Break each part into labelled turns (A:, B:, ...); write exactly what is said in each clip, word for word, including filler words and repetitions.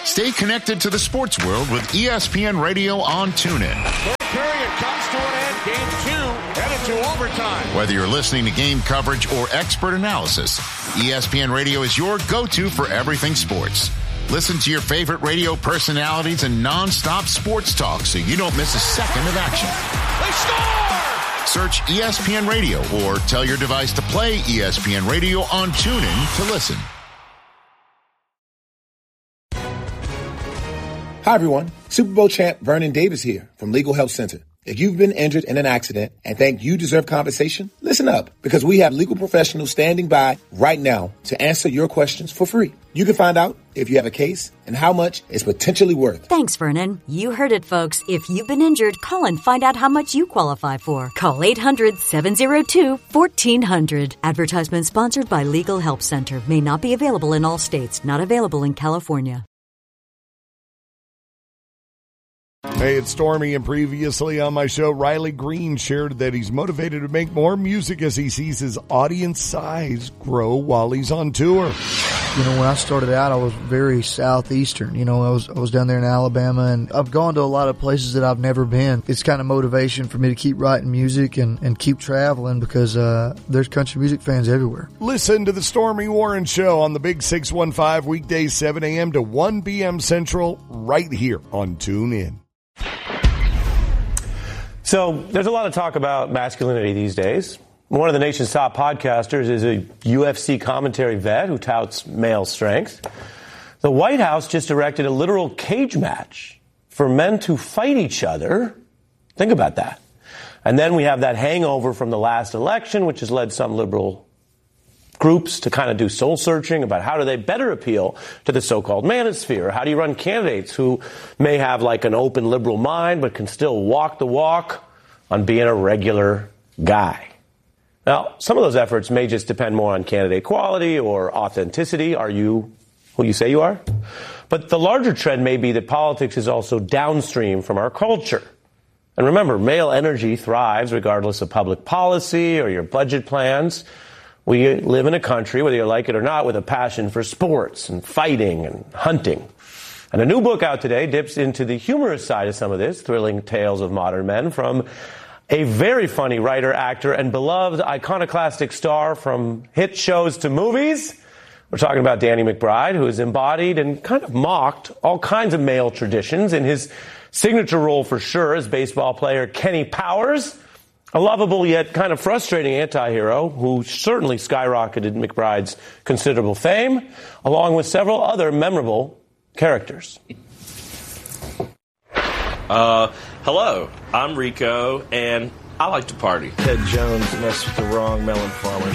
A: Stay connected to the sports world with E S P N Radio on TuneIn.
B: Third period comes to an end. Game two headed to overtime.
A: Whether you're listening to game coverage or expert analysis, E S P N Radio is your go-to for everything sports. Listen to your favorite radio personalities and non-stop sports talk so you don't miss a second of action.
B: They score!
A: Search E S P N Radio or tell your device to play E S P N Radio on TuneIn to listen.
C: Hi, everyone. Super Bowl champ Vernon Davis here from Legal Help Center. If you've been injured in an accident and think you deserve compensation, listen up, because we have legal professionals standing by right now to answer your questions for free. You can find out if you have a case and how much it's potentially worth.
D: Thanks, Vernon. You heard it, folks. If you've been injured, call and find out how much you qualify for. Call eight hundred, seven oh two, one four zero zero. Advertisement sponsored by Legal Help Center. May not be available in all states. Not available in California.
E: Hey, it's Stormy, and previously on my show, Riley Green shared that he's motivated to make more music as he sees his audience size grow while he's on tour.
F: You know, when I started out, I was very southeastern. You know, I was I was down there in Alabama, and I've gone to a lot of places that I've never been. It's kind of motivation for me to keep writing music and, and keep traveling because uh, there's country music fans everywhere.
E: Listen to the Stormy Warren Show on the Big six one five, weekdays seven a.m. to one p.m. Central, right here on TuneIn.
G: So there's a lot of talk about masculinity these days. One of the nation's top podcasters is a U F C commentary vet who touts male strength. The White House just erected a literal cage match for men to fight each other. Think about that. And then we have that hangover from the last election, which has led some liberal groups to kind of do soul searching about how do they better appeal to the so-called manosphere. How do you run candidates who may have like an open liberal mind but can still walk the walk on being a regular guy? Now, some of those efforts may just depend more on candidate quality or authenticity. Are you who you say you are? But the larger trend may be that politics is also downstream from our culture. And remember, male energy thrives regardless of public policy or your budget plans. We live in a country, whether you like it or not, with a passion for sports and fighting and hunting. And a new book out today dips into the humorous side of some of this, thrilling tales of modern men from a very funny writer, actor, and beloved iconoclastic star from hit shows to movies. We're talking about Danny McBride, who has embodied and kind of mocked all kinds of male traditions in his signature role for sure as baseball player Kenny Powers. A lovable yet kind of frustrating anti-hero who certainly skyrocketed McBride's considerable fame, along with several other memorable characters.
H: Uh, hello, I'm Rico, and I like to party.
I: Ted Jones messed with the wrong melon farmers.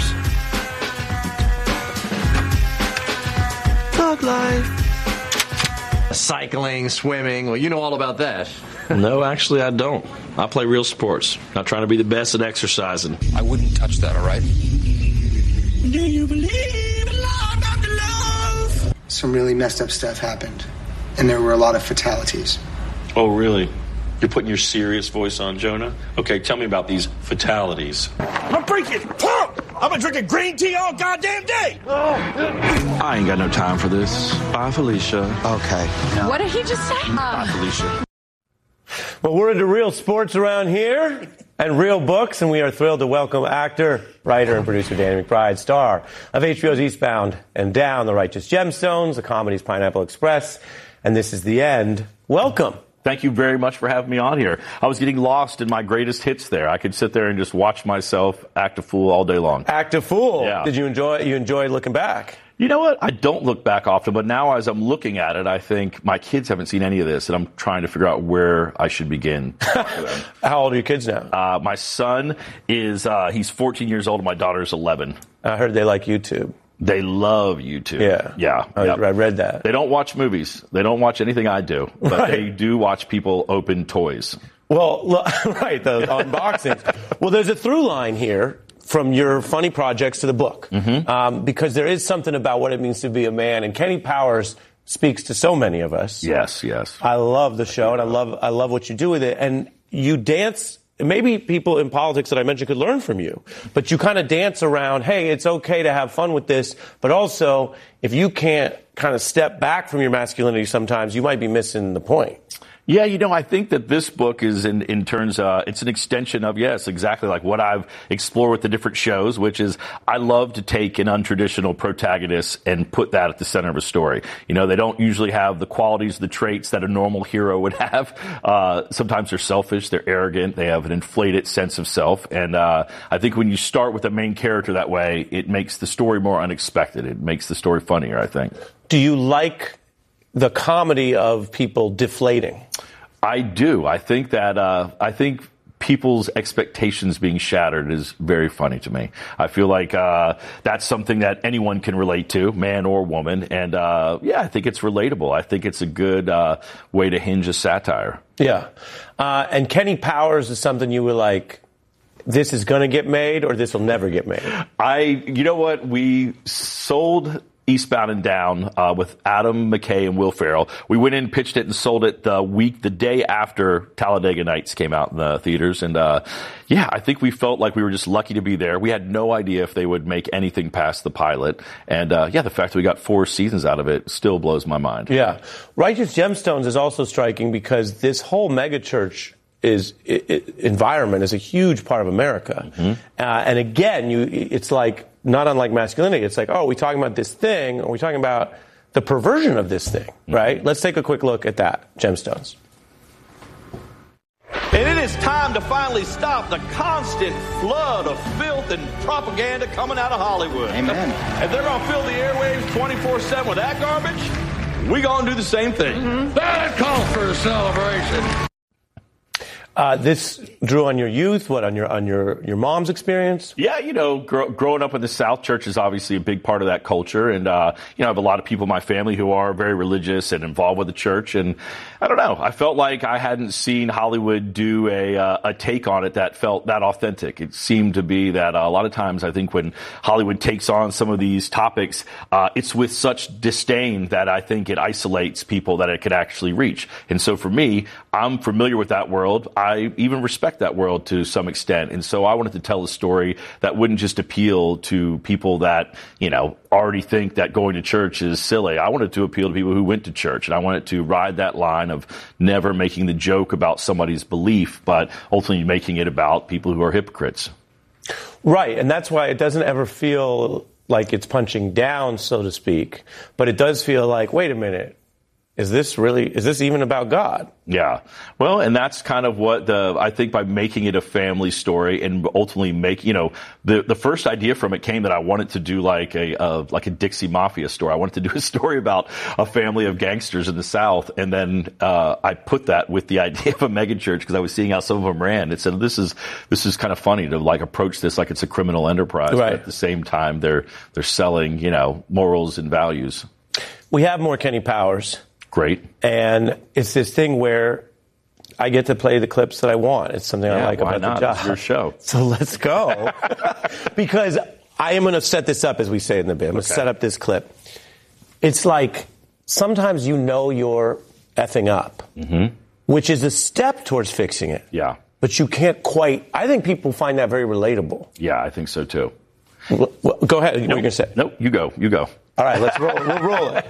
H: Thug life.
I: Cycling, swimming, well, you know all about that.
H: No, actually, I don't. I play real sports. Not trying to be the best at exercising.
I: I wouldn't touch that, all right?
J: Do you believe in love after love?
K: Some really messed up stuff happened, and there were a lot of fatalities.
H: Oh, really? You're putting your serious voice on, Jonah? Okay, tell me about these fatalities.
J: I'm freaking pumped! I've been drinking green tea all goddamn day! Oh.
H: I ain't got no time for this. Bye, Felicia.
K: Okay.
L: No. What did he just say?
H: Bye, Felicia.
G: Well, we're into real sports around here and real books, and we are thrilled to welcome actor, writer, and producer Danny McBride, star of H B O's Eastbound and Down, The Righteous Gemstones, the comedy's Pineapple Express, and This Is the End. Welcome.
M: Thank you very much for having me on here. I was getting lost in my greatest hits there. I could sit there and just watch myself act a fool all day long.
G: Act a fool?
M: Yeah.
G: Did you enjoy you enjoyed looking back?
M: You know what? I don't look back often, but now as I'm looking at it, I think my kids haven't seen any of this, and I'm trying to figure out where I should begin.
G: How old are your kids now?
M: Uh, my son is, uh, he's fourteen years old, and my daughter's eleven.
G: I heard they like YouTube.
M: They love YouTube.
G: Yeah.
M: Yeah.
G: I,
M: yep.
G: I read that.
M: They don't watch movies. They don't watch anything I do, but right. They do watch people open toys.
G: Well, look, right, the unboxings. Well, there's a through line here from your funny projects to the book,
M: mm-hmm.
G: um, because there is something about what it means to be a man, and Kenny Powers speaks to so many of us.
M: Yes, yes.
G: I love the show, and I love I love what you do with it. And you dance maybe people in politics that I mentioned could learn from you, but you kind of dance around, hey, it's okay to have fun with this, but also if you can't kind of step back from your masculinity sometimes, you might be missing the point.
M: Yeah, you know, I think that this book is in, in terms, uh, it's an extension of, yes, exactly like what I've explored with the different shows, which is I love to take an untraditional protagonist and put that at the center of a story. You know, they don't usually have the qualities, the traits that a normal hero would have. Uh, sometimes they're selfish, they're arrogant, they have an inflated sense of self. And, uh, I think when you start with a main character that way, it makes the story more unexpected. It makes the story funnier, I think.
G: Do you like the comedy of people deflating?
M: I do. I think that, uh, I think people's expectations being shattered is very funny to me. I feel like, uh, that's something that anyone can relate to, man or woman. And, uh, yeah, I think it's relatable. I think it's a good, uh, way to hinge a satire.
G: Yeah. Uh, and Kenny Powers is something you were like, this is going to get made or this will never get made?
M: I, you know what? We sold Eastbound and Down uh, with Adam McKay and Will Ferrell. We went in, pitched it, and sold it the week, the day after Talladega Nights came out in the theaters. And uh, yeah, I think we felt like we were just lucky to be there. We had no idea if they would make anything past the pilot. And uh, yeah, the fact that we got four seasons out of it still blows my mind.
G: Yeah. Righteous Gemstones is also striking because this whole megachurch is it, it, environment is a huge part of America. Mm-hmm. Uh, and again, you it's like, not unlike masculinity, it's like, oh, are we talking about this thing? Or are we talking about the perversion of this thing, mm-hmm. right? Let's take a quick look at that, Gemstones.
B: And it is time to finally stop the constant flood of filth and propaganda coming out of Hollywood.
L: Amen.
B: If they're going to fill the airwaves twenty-four seven with that garbage, we're going to do the same thing.
L: Mm-hmm. That calls for a celebration.
G: Uh, this drew on your youth, what, on your on your, your mom's experience?
M: Yeah, you know, gr- growing up in the South, church is obviously a big part of that culture. And, uh, you know, I have a lot of people in my family who are very religious and involved with the church. And I don't know, I felt like I hadn't seen Hollywood do a uh, a take on it that felt that authentic. It seemed to be that uh, a lot of times I think when Hollywood takes on some of these topics, uh, it's with such disdain that I think it isolates people that it could actually reach. And so for me, I'm familiar with that world. I even respect that world to some extent. And so I wanted to tell a story that wouldn't just appeal to people that, you know, already think that going to church is silly. I wanted to appeal to people who went to church. And I wanted to ride that line of never making the joke about somebody's belief, but ultimately making it about people who are hypocrites.
G: Right. And that's why it doesn't ever feel like it's punching down, so to speak. But it does feel like, wait a minute. Is this really, is this even about God?
M: Yeah. Well, and that's kind of what the, I think by making it a family story and ultimately make, you know, the, the first idea from it came that I wanted to do like a, uh, like a Dixie Mafia story. I wanted to do a story about a family of gangsters in the South. And then, uh, I put that with the idea of a megachurch because I was seeing how some of them ran. It said, this is, this is kind of funny to like approach this like it's a criminal enterprise.
G: Right.
M: But at the same time, they're, they're selling, you know, morals and values.
G: We have more Kenny Powers.
M: Great.
G: And it's this thing where I get to play the clips that I want. It's something
M: yeah,
G: I like about
M: not?
G: the job.
M: It's your show.
G: So let's go. Because I am going to set this up, as we say in the bit. I'm going to
M: okay.
G: set up this clip. It's like sometimes you know you're effing up,
M: mm-hmm.
G: which is a step towards fixing it.
M: Yeah.
G: But you can't quite. I think people find that very relatable.
M: Yeah, I think so, too.
G: Well, well, go ahead. What
M: nope.
G: are you going to say?
M: Nope, you go. You go.
G: All right, let's roll. We'll roll it.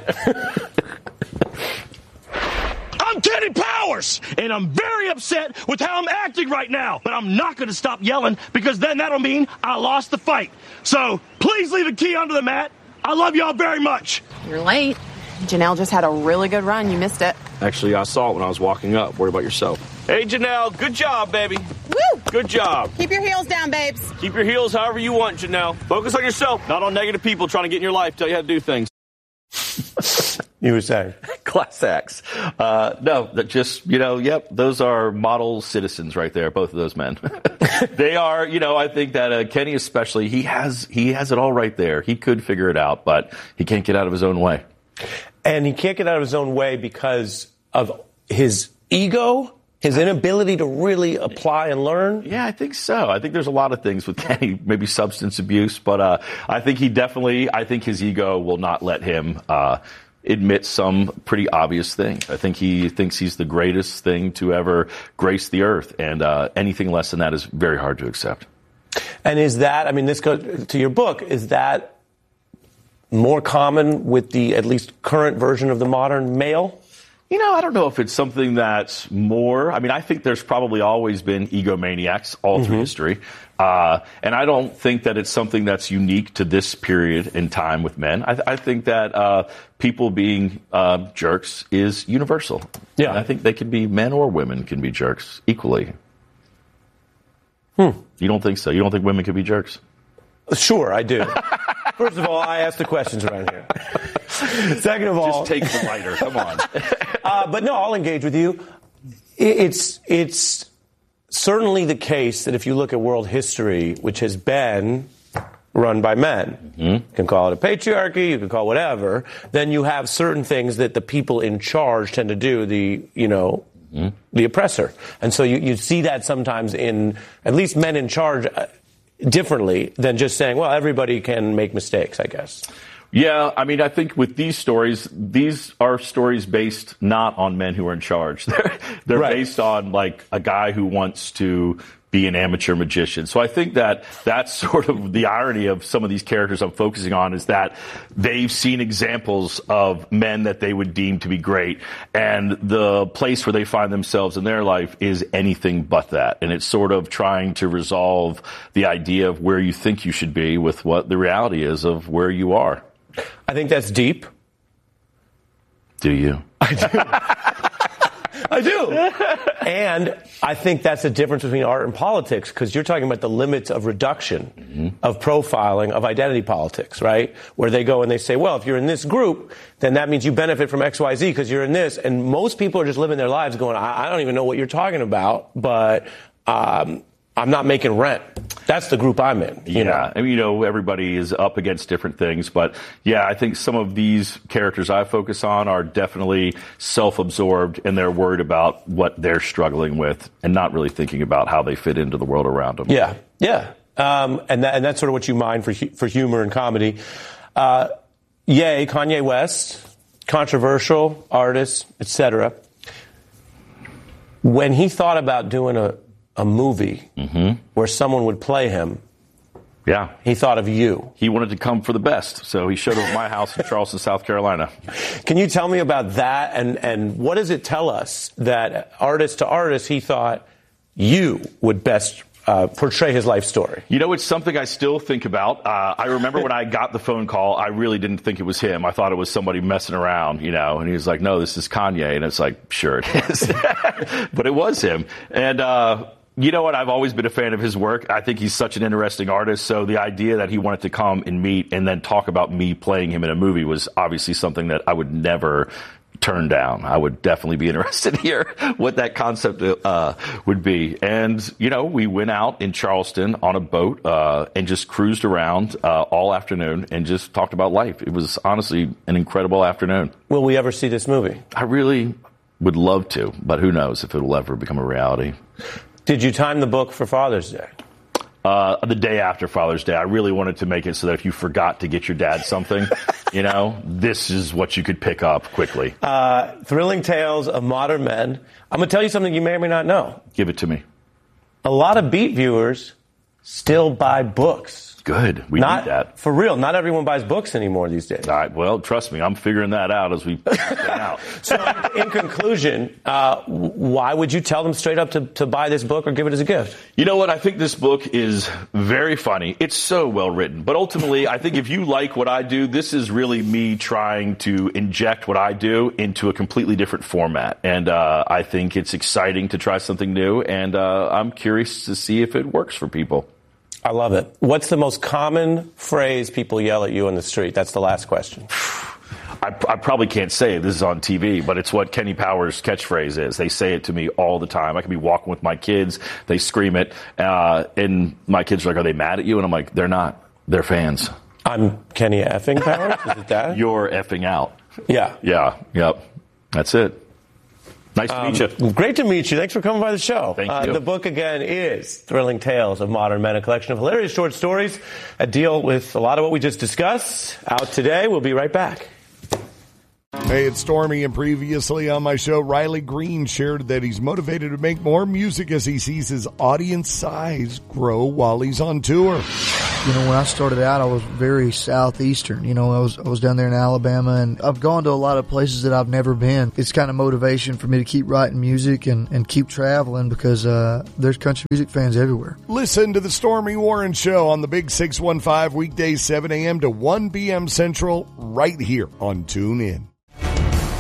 N: I'm Kenny Powers, and I'm very upset with how I'm acting right now. But I'm not going to stop yelling, because then that'll mean I lost the fight. So please leave a key under the mat. I love y'all very much.
O: You're late. Janelle just had a really good run. You missed it.
I: Actually, I saw it when I was walking up. Worry about yourself.
B: Hey, Janelle, good job, baby.
O: Woo!
B: Good job.
O: Keep your heels down, babes.
B: Keep your heels however you want, Janelle. Focus on yourself, not on negative people trying to get in your life, tell you how to do things.
G: You were saying?
M: Class acts. Uh, no, that just, you know, yep, those are model citizens right there, both of those men. They are, you know, I think that uh, Kenny especially, he has he has it all right there. He could figure it out, but he can't get out of his own way.
G: And he can't get out of his own way because of his ego, his inability to really apply and learn?
M: Yeah, I think so. I think there's a lot of things with Kenny, maybe substance abuse, but uh, I think he definitely, I think his ego will not let him uh, admit some pretty obvious things. I think he thinks he's the greatest thing to ever grace the earth, and uh, anything less than that is very hard to accept.
G: And is that, I mean, this goes to your book, is that more common with the at least current version of the modern male?
M: You know, I don't know if it's something that's more. I mean, I think there's probably always been egomaniacs all through mm-hmm. history. Uh, and I don't think that it's something that's unique to this period in time with men. I, I think that uh, people being uh, jerks is universal.
G: Yeah.
M: And I think they can be, men or women can be jerks equally.
G: Hmm.
M: You don't think so? You don't think women can be jerks?
G: Sure, I do. First of all, I ask the questions around here. Second of all,
M: just take the lighter. Come on.
G: uh, but no, I'll engage with you. It's it's certainly the case that if you look at world history, which has been run by men, mm-hmm. you can call it a patriarchy, you can call it whatever, then you have certain things that the people in charge tend to do. The you know. Mm-hmm. The oppressor. And so you, you see that sometimes in at least men in charge uh, differently than just saying, well, everybody can make mistakes, I guess.
M: Yeah, I mean, I think with these stories, these are stories based not on men who are in charge. They're, they're right. based on, like, a guy who wants to be an amateur magician. So I think that that's sort of the irony of some of these characters I'm focusing on, is that they've seen examples of men that they would deem to be great, and the place where they find themselves in their life is anything but that. And it's sort of trying to resolve the idea of where you think you should be with what the reality is of where you are.
G: I think that's deep.
M: Do you?
G: I do. I do. And I think that's the difference between art and politics, because you're talking about the limits of reduction, mm-hmm. of profiling, of identity politics, right? Where they go and they say, well, if you're in this group, then that means you benefit from X Y Z because you're in this. And most people are just living their lives going, I, I don't even know what you're talking about, but um, I'm not making rent. That's the group I'm in. You
M: yeah.
G: know?
M: I mean, you know, everybody is up against different things. But, yeah, I think some of these characters I focus on are definitely self-absorbed, and they're worried about what they're struggling with and not really thinking about how they fit into the world around them.
G: Yeah, yeah. Um, and, that, and that's sort of what you mind for for humor and comedy. Uh, yay, Kanye West, controversial artist, et cetera. When he thought about doing a a movie mm-hmm. where someone would play him,
M: yeah,
G: he thought of you.
M: He wanted to come for the best, so he showed up at my house in Charleston, South Carolina.
G: Can you tell me about that, and, and what does it tell us that artist to artist he thought you would best uh, portray his life story?
M: You know, it's something I still think about. Uh, I remember when I got the phone call, I really didn't think it was him. I thought it was somebody messing around, you know, and he was like, no, this is Kanye. And it's like, sure it is. But it was him. And, uh, you know what? I've always been a fan of his work. I think he's such an interesting artist. So the idea that he wanted to come and meet and then talk about me playing him in a movie was obviously something that I would never turn down. I would definitely be interested to hear what that concept uh, would be. And, you know, we went out in Charleston on a boat uh, and just cruised around uh, all afternoon and just talked about life. It was honestly an incredible afternoon.
G: Will we ever see this movie?
M: I really would love to, but who knows if it'll ever become a reality.
G: Did you time the book for Father's Day?
M: Uh, the day after Father's Day. I really wanted to make it so that if you forgot to get your dad something, you know, this is what you could pick up quickly.
G: Uh, Thrilling Tales of Modern Men. I'm going to tell you something you may or may not know.
M: Give it to me.
G: A lot of Beat viewers still buy books.
M: Good. We
G: not,
M: need that.
G: For real, not everyone buys books anymore these days.
M: All right. Well, trust me, I'm figuring that out as we get out.
G: So, in conclusion, uh, why would you tell them straight up to, to buy this book or give it as a gift?
M: You know what? I think this book is very funny. It's so well written. But ultimately, I think if you like what I do, this is really me trying to inject what I do into a completely different format. And uh, I think it's exciting to try something new. And uh, I'm curious to see if it works for people.
G: I love it. What's the most common phrase people yell at you on the street? That's the last question.
M: I, I probably can't say it. This is on T V, but it's what Kenny Powers' catchphrase is. They say it to me all the time. I can be walking with my kids. They scream it. Uh, and my kids are like, are they mad at you? And I'm like, they're not. They're fans.
G: I'm Kenny effing Powers? Is it that?
M: You're effing out.
G: Yeah.
M: Yeah. Yep. That's it. Nice to
G: um,
M: meet you.
G: Great to meet you. Thanks for coming by the show.
M: Thank
G: uh,
M: you.
G: The book, again, is Thrilling Tales of Modern Men, a collection of hilarious short stories that deal with a lot of what we just discussed. Out today. We'll be right back.
E: Hey, it's Stormy, and previously on my show, Riley Green shared that he's motivated to make more music as he sees his audience size grow while he's on tour.
F: You know, when I started out, I was very southeastern. You know, I was I was down there in Alabama, and I've gone to a lot of places that I've never been. It's kind of motivation for me to keep writing music and, and keep traveling because uh, there's country music fans everywhere.
E: Listen to the Stormy Warren Show on the Big six one five, weekdays seven a.m. to one p.m. Central, right here on TuneIn.